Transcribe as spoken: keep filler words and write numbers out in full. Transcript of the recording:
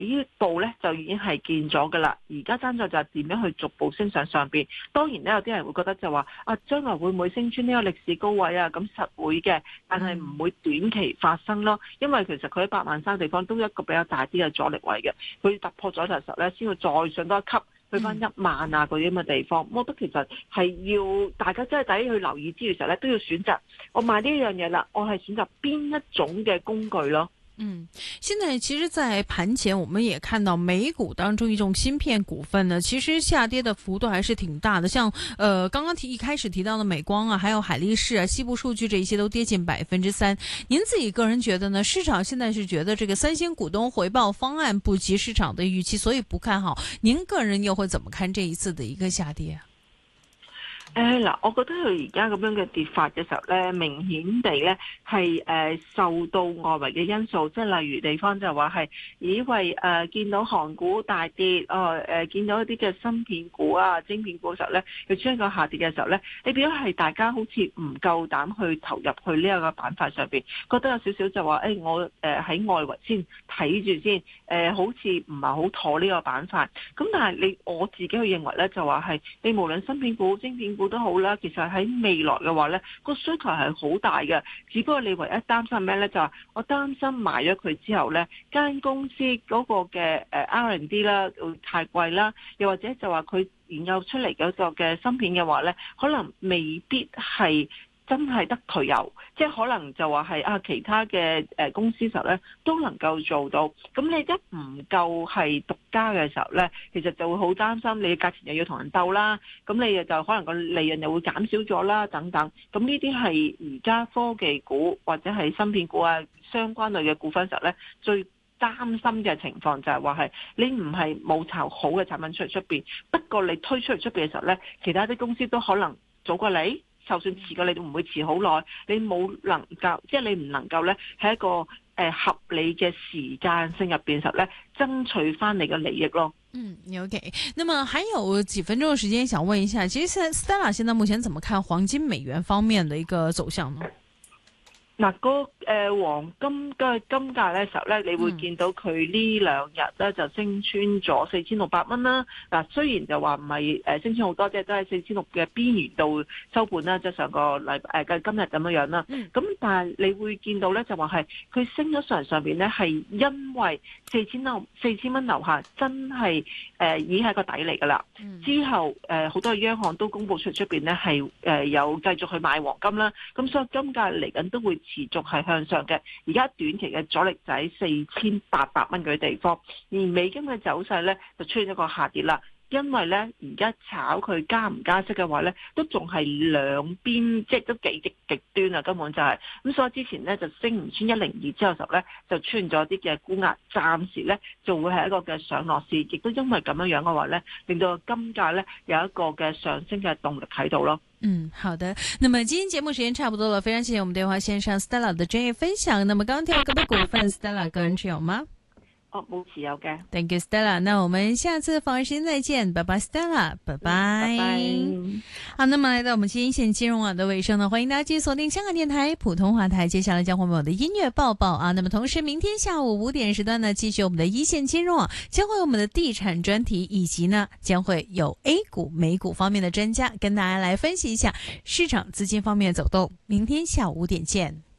呢步咧就已經係見咗噶啦，而家爭在就係點樣去逐步升上上邊。當然咧，有啲人會覺得就話啊，將來會唔會升穿呢個歷史高位啊？咁實會嘅，但係唔會短期發生咯。因為其實佢喺八萬三地方都一個比較大啲嘅阻力位嘅，佢突破咗嘅時候咧，先會再上多一級，去翻一萬啊嗰啲咁嘅地方。我覺得其實係要大家真係第一去留意之餘嘅時候咧，都要選擇我買呢樣嘢啦，我係選擇邊一種嘅工具咯。 嗯，現在其實，在盤前我們也看到美股當中一種芯片股份呢，其實下跌的幅度還是挺大的。像，呃，剛剛提一開始提到的美光啊，還有海力士啊、西部數據這一些都跌近百分之三。您自己個人覺得呢？市場現在是覺得這個三星股東回報方案不及市場的預期，所以不看好。您個人又會怎麼看這一次的一個下跌？ 誒嗱，我覺得佢而家咁樣嘅跌法嘅時候咧，明顯地咧係誒受到外圍嘅因素，即係例如地方就話係以為誒、呃、見到韓股大跌，哦誒、呃、見到一啲嘅芯片股啊、晶片股嘅時候咧，佢出現個下跌嘅時候咧，你變咗係大家好似唔夠膽去投入去呢一個板塊上邊，覺得有少少就話誒、哎、我誒喺、呃、外圍先睇住先，誒、呃、好似唔係好妥呢個板塊。咁但係你我自己去認為咧，就話係你無論芯片股、晶片股都好啦，其實喺未來嘅話咧，個需求係好大嘅。只不過你唯一擔心咩咧？就係我擔心買咗佢之後咧，間公司嗰個嘅誒 R and D 啦會太貴啦，又或者就話佢研究出嚟嗰個嘅芯片嘅話咧，可能未必係真係得佢有，即係可能就話係啊其他嘅誒公司時候咧都能夠做到。咁你一唔夠係獨家嘅時候咧，其實就會好擔心你嘅價錢又要同人鬥啦，咁你又就可能個利潤又會減少咗啦等等。咁呢啲係而家科技股或者係芯片股啊相關類嘅股份時候咧最擔心嘅情況就係話係你唔係冇炒好嘅產品出嚟出邊，不過你推出嚟出邊嘅時候咧，其他啲公司都可能早過你。就算遲過你都唔會遲好耐，你冇能夠，即係你唔能夠咧，喺一個誒、呃、合理嘅時間性入邊時候咧，爭取翻你嘅利益咯。 嗯 ，OK。那麼還有幾分鐘嘅時間，想問一下，其實現在 Stella 現在目前怎麼看黃金美元方面的一個走向呢？ 嗱，個誒黃金嘅金價咧時候咧，你會見到佢呢兩日咧就升穿咗四千六百蚊啦。嗱，雖然就話唔係誒升穿好多，即係都係四千六嘅邊緣度收盤啦，即係上個禮誒嘅今日咁樣樣啦。咁但係你會見到咧就話係佢升咗上上邊咧，係因為四千樓四千蚊樓下真係誒已經係個底嚟㗎啦。之後誒好多央行都公佈出出邊咧係誒有繼續去買黃金啦。咁所以金價嚟緊都會持續係向上嘅，而家短期嘅阻力就喺四千八百蚊嗰啲地方，而美金嘅走勢咧就出現一個下跌啦。因為咧而家炒佢加唔加息嘅話咧，都仲係兩邊，即係都幾極極端啊，根本就係、是、咁。所以之前咧就升唔穿一零二之後時候咧，就出現咗啲嘅沽壓，暫時咧就會係一個嘅上落市，亦都因為咁樣樣嘅話咧，令到金價咧有一個嘅上升嘅動力喺度咯。 嗯，好的。那麼今天節目時間差不多了，非常謝謝我們電話線上 Stella 的專業分享。那麼剛剛提到嗰啲股份，Stella 個人持有嗎？ 哦，冇持有嘅。 Thank you, Stella。那我們下次訪問時間再見，拜拜，Stella，拜拜。拜拜。好，那麼來到我們今天一線金融網的尾聲呢，歡迎大家繼續鎖定香港電台普通話台，接下來將會有我們的音樂報報啊。那麼同時，明天下午五點時段呢，繼續我們的一線金融網，將會有我們的地產專題，以及呢將會有 A 股、美股方面的專家跟大家來分析一下市場資金方面的走動。明天下午五點見。